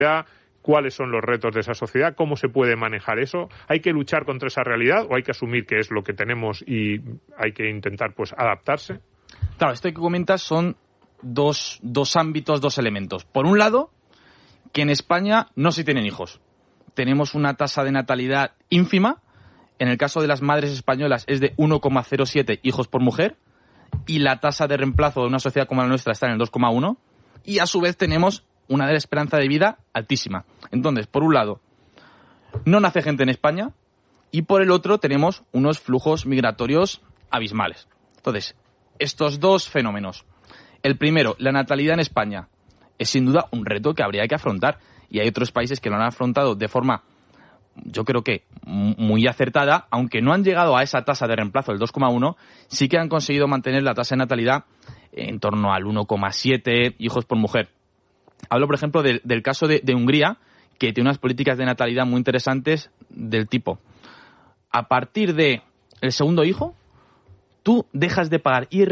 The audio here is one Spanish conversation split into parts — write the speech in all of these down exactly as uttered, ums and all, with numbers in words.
cuáles son los retos de esa sociedad, cómo se puede manejar eso. ¿Hay que luchar contra esa realidad o hay que asumir que es lo que tenemos y hay que intentar pues adaptarse? Claro, esto que comentas son dos, dos ámbitos, dos elementos. Por un lado, que en España no se tienen hijos. Tenemos una tasa de natalidad ínfima. En el caso de las madres españolas es de uno coma cero siete hijos por mujer y la tasa de reemplazo de una sociedad como la nuestra está en el dos coma uno y a su vez tenemos una de la esperanza de vida altísima. Entonces, por un lado, no nace gente en España y por el otro tenemos unos flujos migratorios abismales. Entonces, estos dos fenómenos. El primero, la natalidad en España, es sin duda un reto que habría que afrontar y hay otros países que lo han afrontado de forma, yo creo que muy acertada, aunque no han llegado a esa tasa de reemplazo del dos coma uno, sí que han conseguido mantener la tasa de natalidad en torno al uno coma siete hijos por mujer. Hablo, por ejemplo, de, del caso de, de Hungría, que tiene unas políticas de natalidad muy interesantes del tipo, a partir de el segundo hijo, tú dejas de pagar I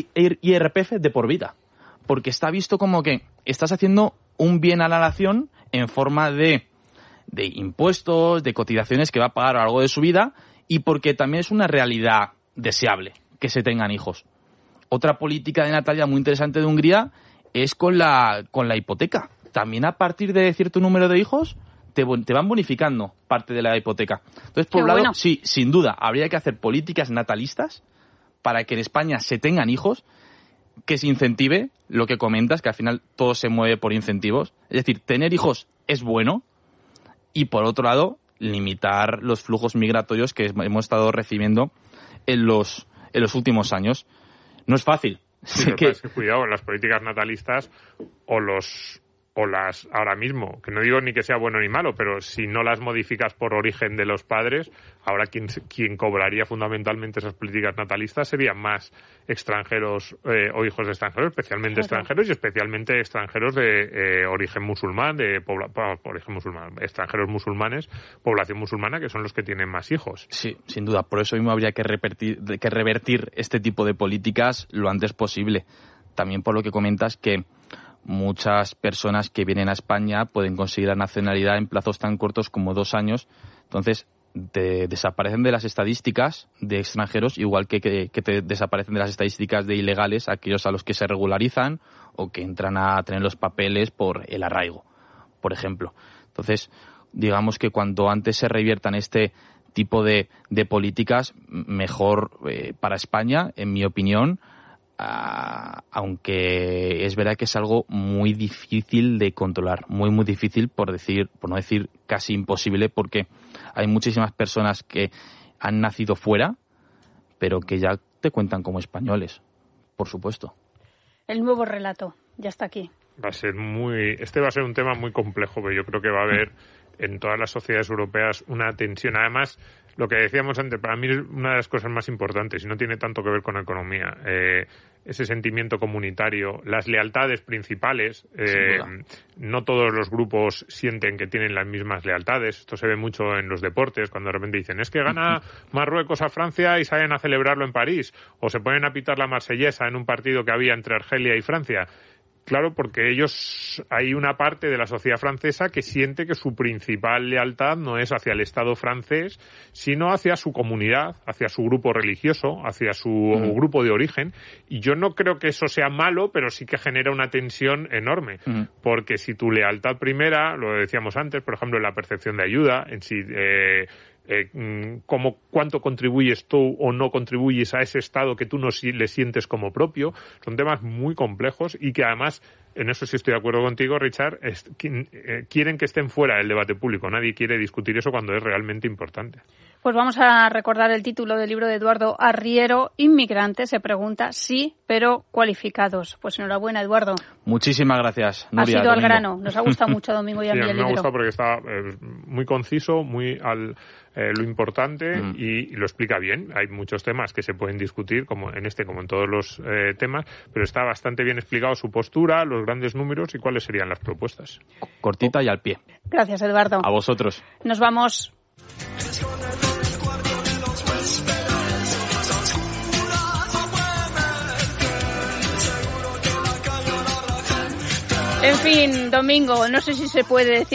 R P F de por vida, porque está visto como que estás haciendo un bien a la nación en forma de, de impuestos, de cotizaciones que va a pagar a lo largo de su vida y porque también es una realidad deseable que se tengan hijos. Otra política de natalidad muy interesante de Hungría es con la con la hipoteca. También a partir de cierto número de hijos te, te van bonificando parte de la hipoteca. Entonces, por un lado, bueno. sí, sin duda, habría que hacer políticas natalistas para que en España se tengan hijos, que se incentive lo que comentas, que al final todo se mueve por incentivos. Es decir, tener hijos es bueno y, por otro lado, limitar los flujos migratorios que hemos estado recibiendo en los, en los últimos años. No es fácil. Sí, que... es que cuidado, las políticas natalistas o los o las ahora mismo, que no digo ni que sea bueno ni malo, pero si no las modificas por origen de los padres, ahora quien, quien cobraría fundamentalmente esas políticas natalistas serían más extranjeros eh, o hijos de extranjeros, especialmente claro. extranjeros y especialmente extranjeros de eh, origen musulmán, de pobla, origen musulmán, extranjeros musulmanes, población musulmana, que son los que tienen más hijos. Sí, sin duda, por eso mismo habría que revertir, que revertir este tipo de políticas lo antes posible. También por lo que comentas que muchas personas que vienen a España pueden conseguir la nacionalidad en plazos tan cortos como dos años. Entonces, te desaparecen de las estadísticas de extranjeros, igual que, que, que te desaparecen de las estadísticas de ilegales aquellos a los que se regularizan o que entran a tener los papeles por el arraigo, por ejemplo. Entonces, digamos que cuanto antes se reviertan este tipo de, de políticas, mejor eh, para España, en mi opinión. Uh, aunque es verdad que es algo muy difícil de controlar, muy muy difícil por decir, por no decir casi imposible, porque hay muchísimas personas que han nacido fuera, pero que ya te cuentan como españoles, por supuesto. El nuevo relato ya está aquí. Va a ser muy, este va a ser un tema muy complejo, pero yo creo que va a haber en todas las sociedades europeas una tensión. Además, lo que decíamos antes, para mí es una de las cosas más importantes y no tiene tanto que ver con la economía. Eh, ese sentimiento comunitario, las lealtades principales. Eh, no todos los grupos sienten que tienen las mismas lealtades. Esto se ve mucho en los deportes, cuando de repente dicen es que gana Marruecos a Francia y salen a celebrarlo en París. O se ponen a pitar la marsellesa en un partido que había entre Argelia y Francia. Claro, porque ellos, hay una parte de la sociedad francesa que siente que su principal lealtad no es hacia el Estado francés, sino hacia su comunidad, hacia su grupo religioso, hacia su uh-huh. grupo de origen. Y yo no creo que eso sea malo, pero sí que genera una tensión enorme. Uh-huh. Porque si tu lealtad primera, lo decíamos antes, por ejemplo, en la percepción de ayuda, en si... Eh, Eh, cómo, cuánto contribuyes tú o no contribuyes a ese Estado que tú no le sientes como propio, son temas muy complejos y que además, en eso sí estoy de acuerdo contigo, Richard, es, eh, quieren que estén fuera del debate público. Nadie quiere discutir eso cuando es realmente importante. Pues vamos a recordar el título del libro de Eduardo Arriero, Inmigrante, se pregunta, sí, pero cualificados. Pues enhorabuena, Eduardo. Muchísimas gracias, Nuria. Ha sido Domingo. al grano. Nos ha gustado mucho, Domingo, y a sí, mí a mí el me libro. ha gustado porque está eh, muy conciso, muy al eh, lo importante mm. y, y lo explica bien. Hay muchos temas que se pueden discutir, como en este como en todos los eh, temas, pero está bastante bien explicado su postura, los grandes números y cuáles serían las propuestas. Cortita y al pie. Gracias, Eduardo. A vosotros. Nos vamos. En fin, Domingo, no sé si se puede decir